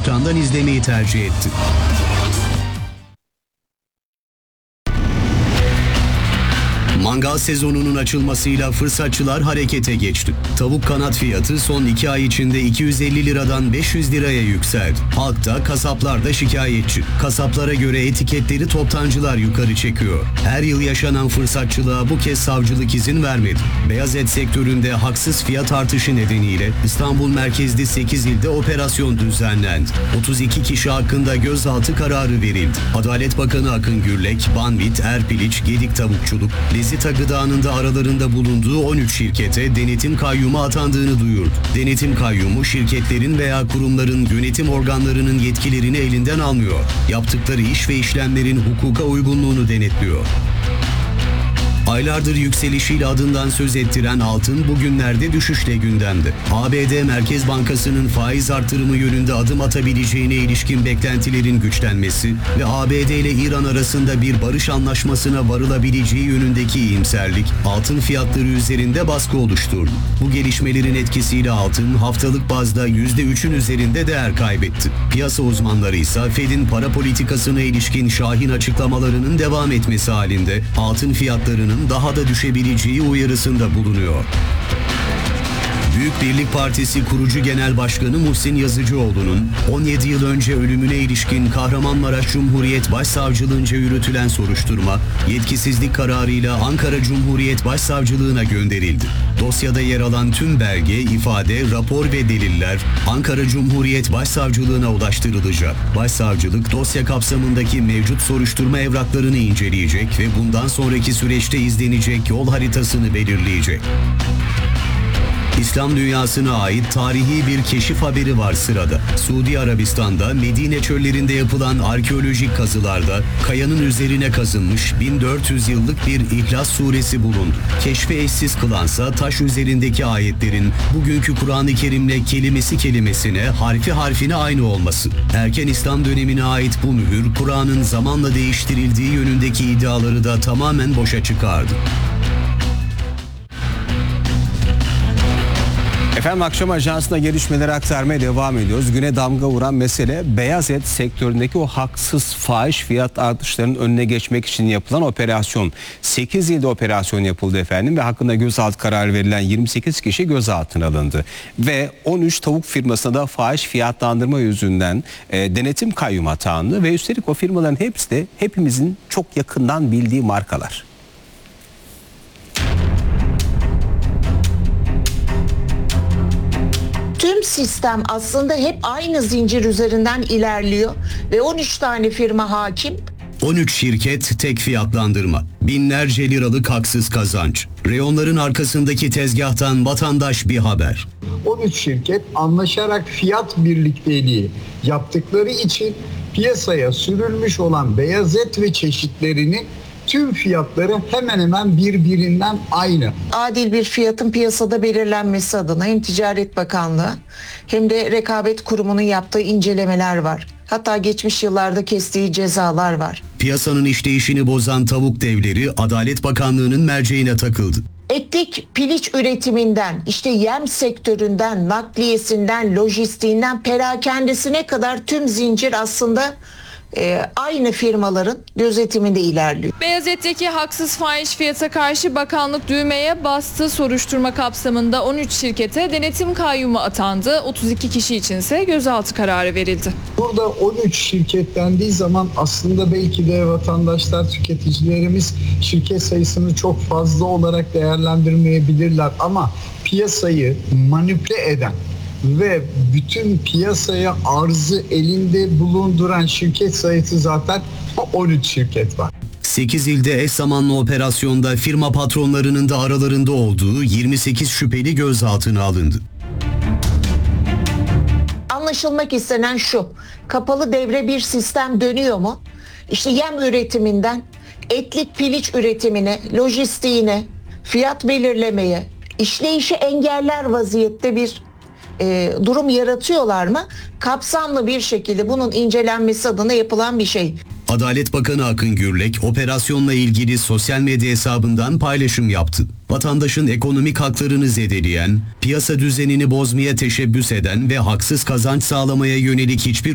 ekrandan izlemeyi tercih etti. Mangal sezonunun açılmasıyla fırsatçılar harekete geçti. Tavuk kanat fiyatı son 2 ay içinde 250 liradan 500 liraya yükseldi. Halk da kasaplar da şikayetçi. Kasaplara göre etiketleri toptancılar yukarı çekiyor. Her yıl yaşanan fırsatçılığa bu kez savcılık izin vermedi. Beyaz et sektöründe haksız fiyat artışı nedeniyle İstanbul merkezli 8 ilde operasyon düzenlendi. 32 kişi hakkında gözaltı kararı verildi. Adalet Bakanı Akın Gürlek, Banvit, Erpiliç, Gedik Tavukçuluk, Lezita Gıda'nın da aralarında bulunduğu 13 şirkete denetim kayyumu atandığını duyurdu. Denetim kayyumu şirketlerin veya kurumların yönetim organlarının yetkilerini elinden almıyor. Yaptıkları iş ve işlemlerin hukuka uygunluğunu denetliyor. Aylardır yükselişiyle adından söz ettiren altın bugünlerde düşüşle gündemde. ABD Merkez Bankası'nın faiz artırımı yönünde adım atabileceğine ilişkin beklentilerin güçlenmesi ve ABD ile İran arasında bir barış anlaşmasına varılabileceği yönündeki iyimserlik altın fiyatları üzerinde baskı oluşturdu. Bu gelişmelerin etkisiyle altın haftalık bazda %3'ün üzerinde değer kaybetti. Piyasa uzmanları ise Fed'in para politikasına ilişkin şahin açıklamalarının devam etmesi halinde altın fiyatlarının daha da düşebileceği uyarısında bulunuyor. Büyük Birlik Partisi kurucu genel başkanı Muhsin Yazıcıoğlu'nun 17 yıl önce ölümüne ilişkin Kahramanmaraş Cumhuriyet Başsavcılığınca yürütülen soruşturma, yetkisizlik kararıyla Ankara Cumhuriyet Başsavcılığına gönderildi. Dosyada yer alan tüm belge, ifade, rapor ve deliller Ankara Cumhuriyet Başsavcılığına ulaştırılacak. Başsavcılık dosya kapsamındaki mevcut soruşturma evraklarını inceleyecek ve bundan sonraki süreçte izlenecek yol haritasını belirleyecek. İslam dünyasına ait tarihi bir keşif haberi var sırada. Suudi Arabistan'da Medine çöllerinde yapılan arkeolojik kazılarda kayanın üzerine kazınmış 1400 yıllık bir İhlas suresi bulundu. Keşfi eşsiz kılansa taş üzerindeki ayetlerin bugünkü Kur'an-ı Kerim'le kelimesi kelimesine, harfi harfine aynı olması. Erken İslam dönemine ait bu mühür, Kur'an'ın zamanla değiştirildiği yönündeki iddiaları da tamamen boşa çıkardı. Efendim akşam ajansına gelişmeleri aktarmaya devam ediyoruz. Güne damga vuran mesele beyaz et sektöründeki o haksız fahiş fiyat artışlarının önüne geçmek için yapılan operasyon. 8 ilde operasyon yapıldı efendim ve hakkında gözaltı kararı verilen 28 kişi gözaltına alındı. Ve 13 tavuk firmasına da fahiş fiyatlandırma yüzünden denetim kayyumu atandı ve üstelik o firmaların hepsi de hepimizin çok yakından bildiği markalar. Tüm sistem aslında hep aynı zincir üzerinden ilerliyor ve 13 tane firma hakim. 13 şirket, tek fiyatlandırma. Binlerce liralık haksız kazanç. Reyonların arkasındaki tezgahtan vatandaş bir haber. 13 şirket anlaşarak fiyat birlikteliği yaptıkları için piyasaya sürülmüş olan beyaz et ve çeşitlerinin tüm fiyatları hemen hemen birbirinden aynı. Adil bir fiyatın piyasada belirlenmesi adına hem Ticaret Bakanlığı hem de Rekabet Kurumu'nun yaptığı incelemeler var. Hatta geçmiş yıllarda kestiği cezalar var. Piyasanın işleyişini bozan tavuk devleri Adalet Bakanlığı'nın merceğine takıldı. Etlik piliç üretiminden, işte yem sektöründen, nakliyesinden, lojistiğinden, perakendesine kadar tüm zincir aslında aynı firmaların gözetiminde ilerliyor. Beyaz etteki haksız fahiş fiyata karşı bakanlık düğmeye bastı. Soruşturma kapsamında 13 şirkete denetim kayyumu atandı. 32 kişi içinse gözaltı kararı verildi. Burada 13 şirket dendiği zaman aslında belki de vatandaşlar, tüketicilerimiz şirket sayısını çok fazla olarak değerlendirmeyebilirler ama piyasayı manipüle eden ve bütün piyasaya arzı elinde bulunduran şirket sayısı zaten 13 şirket var. 8 ilde eş zamanlı operasyonda firma patronlarının da aralarında olduğu 28 şüpheli gözaltına alındı. Anlaşılmak istenen şu: kapalı devre bir sistem dönüyor mu? İşte yem üretiminden etlik piliç üretimine, lojistiğine, fiyat belirlemeye, işleyişi engeller vaziyette bir durum yaratıyorlar mı? Kapsamlı bir şekilde bunun incelenmesi adına yapılan bir şey. Adalet Bakanı Akın Gürlek operasyonla ilgili sosyal medya hesabından paylaşım yaptı. Vatandaşın ekonomik haklarını zedeleyen, piyasa düzenini bozmaya teşebbüs eden ve haksız kazanç sağlamaya yönelik hiçbir